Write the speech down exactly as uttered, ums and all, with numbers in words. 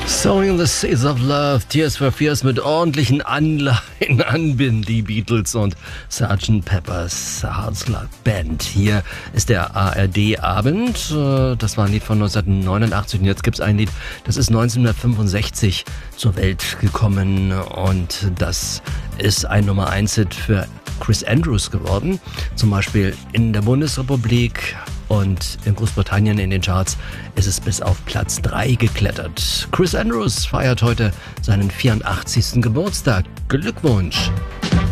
Sowing the Seas of Love, Tears for Fears mit ordentlichen Anleihen an die Beatles und Sergeant Pepper's Lonely Band. Hier ist der A R D-Abend. Das war ein Lied von neunzehnhundertneunundachtzig und jetzt gibt es ein Lied, das ist neunzehnhundertfünfundsechzig zur Welt gekommen und das ist ein Nummer eins Hit für Chris Andrews geworden. Zum Beispiel in der Bundesrepublik und in Großbritannien in den Charts ist es bis auf Platz drei geklettert. Chris Andrews feiert heute seinen vierundachtzigsten Geburtstag. Glückwunsch!